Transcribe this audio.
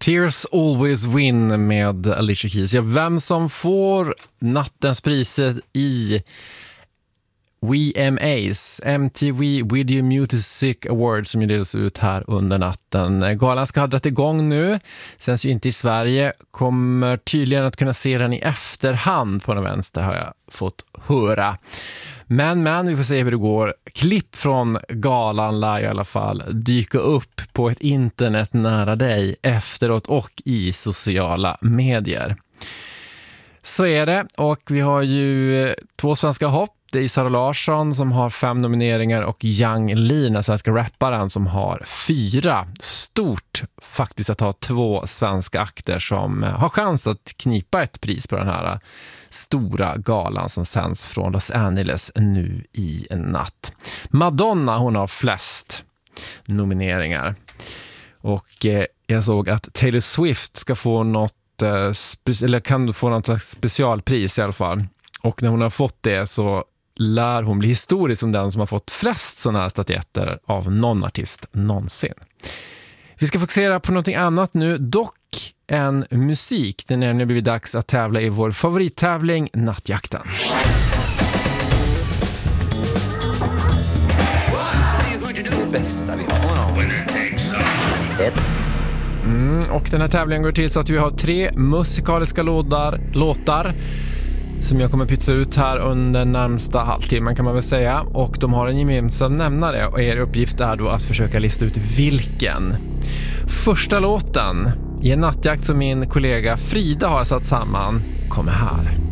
Tears Always Win med Alicia Keys. Ja, vem som får nattens priser i VMAs, MTV Video Music Awards, som ju delas ut här under natten. Galan ska ha dragit igång nu, sänds ju inte i Sverige, kommer tydligen att kunna se den i efterhand på den vänster, har jag fått höra. Men vi får se hur det går. Klipp från galan lär i alla fall dyka upp på ett internet nära dig efteråt och i sociala medier. Så är det, och vi har ju 2 svenska hopp. Det är Sara Larsson som har 5 nomineringar och Yang Li, den svenska rapparen, som har 4. Stort faktiskt att ha 2 svenska akter som har chans att knipa ett pris på den här stora galan som sänds från Los Angeles nu i natt. Madonna, hon har flest nomineringar. Och jag såg att Taylor Swift ska få något, eller kan få något specialpris i alla fall. Och när hon har fått det så lär hon bli historisk som den som har fått flest sådana här statyetter av någon artist någonsin. Vi ska fokusera på någonting annat nu, dock en musik. Det är nämligen blivit dags att tävla i vår favorittävling, Nattjakten. Det bästa vi har. Och den här tävlingen går till så att vi har 3 musikaliska låtar som jag kommer pytsa ut här under närmsta halvtimmen, kan man väl säga. Och de har en gemensam nämnare, och er uppgift är då att försöka lista ut vilken. Första låten i en nattjakt som min kollega Frida har satt samman kommer här.